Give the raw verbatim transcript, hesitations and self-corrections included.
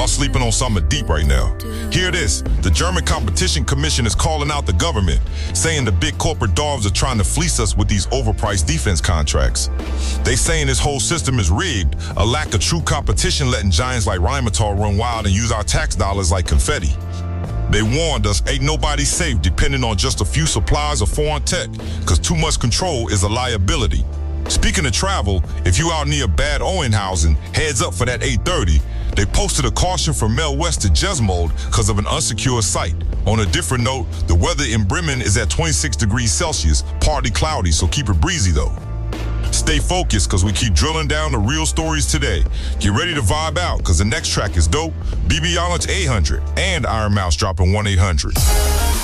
Y'all sleeping on something deep right now. Hear this, the German Competition Commission is calling out the government, saying the big corporate dogs are trying to fleece us with these overpriced defense contracts. They saying this whole system is rigged, a lack of true competition letting giants like Rheinmetall run wild and use our tax dollars like confetti. They warned us ain't nobody safe depending on just a few suppliers of foreign tech, cause too much control is a liability. Speaking of travel, if you out near Bad Oeynhausen, heads up for that eight thirty. They posted a caution from Mel West to Jesmold because of an unsecure site. On a different note, the weather in Bremen is at twenty-six degrees Celsius, partly cloudy, so keep it breezy though. Stay focused because we keep drilling down the real stories today. Get ready to vibe out because the next track is dope. B B Yolage eight hundred and Iron Mouse dropping one eight hundred.